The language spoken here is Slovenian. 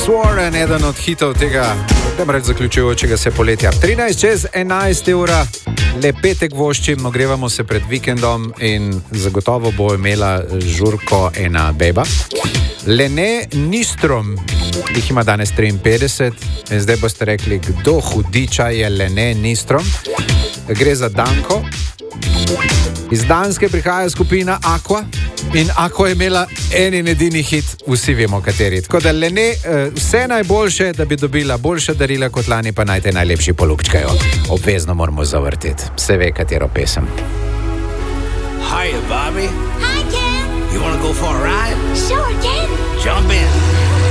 Sworn, eden od hitov tega, da reč zaključujočega se poletja. 13:11 ura, le petek voščim, ogrevamo se pred vikendom in zagotovo bo imela žurko ena beba. Lene Nistrom, jih ima danes 53, in zdaj boste rekli, kdo hudiča je Lene Nistrom. Gre za Danko. Iz Danske prihaja skupina Aqua in Aqua je imela en in edini hit, vsi vemo kateri. Tako da Lene, vse najboljše, da bi dobila boljša darila kot lani, pa naj te najlepši polupčkajo. Obvezno moramo zavrteti, se ve katero pesem. Hiya, Bobby. Hi, Ken. You want to go for a ride? Sure, Ken. Jump in.